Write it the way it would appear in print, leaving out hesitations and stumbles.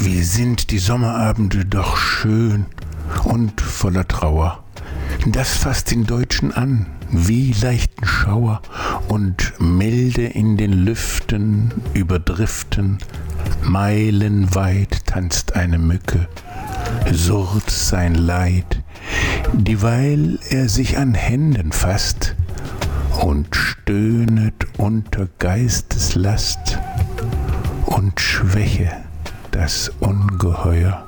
Wie sind die Sommerabende doch schön und voller Trauer. Das fasst den Deutschen an, wie leichten Schauer, und milde in den Lüften überdriften. Meilenweit tanzt eine Mücke, surrt sein Leid, dieweil er sich an Händen fasst und stöhnet unter Geisteslast und Schwäche das Ungeheuer.